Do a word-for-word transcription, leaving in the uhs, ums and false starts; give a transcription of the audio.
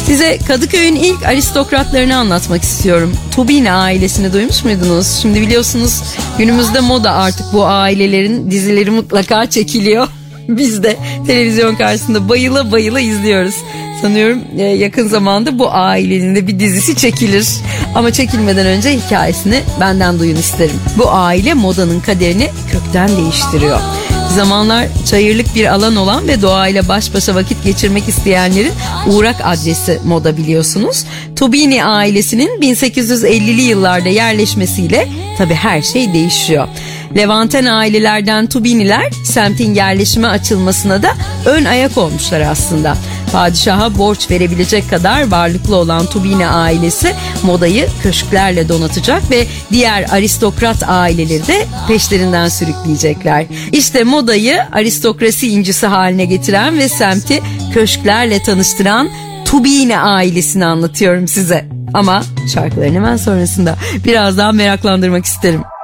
Size Kadıköy'ün ilk aristokratlarını anlatmak istiyorum. Tubini ailesini duymuş muydunuz? Şimdi biliyorsunuz günümüzde moda artık bu ailelerin dizileri mutlaka çekiliyor. Biz de televizyon karşısında bayıla bayıla izliyoruz. Sanıyorum yakın zamanda bu ailenin de bir dizisi çekilir. Ama çekilmeden önce hikayesini benden duyun isterim. Bu aile modanın kaderini kökten değiştiriyor. Zamanlar çayırlık bir alan olan ve doğayla baş başa vakit geçirmek isteyenlerin uğrak adresi moda, biliyorsunuz. Tubini ailesinin bin sekiz yüz ellili yıllarda yerleşmesiyle tabii her şey değişiyor. Levanten ailelerden Tubiniler semtin yerleşime açılmasına da ön ayak olmuşlar aslında. Padişaha borç verebilecek kadar varlıklı olan Tubini ailesi modayı köşklerle donatacak ve diğer aristokrat aileleri de peşlerinden sürükleyecekler. İşte modayı aristokrasi incisi haline getiren ve semti köşklerle tanıştıran Tubini ailesini anlatıyorum size. Ama şarkıların hemen sonrasında biraz daha meraklandırmak isterim.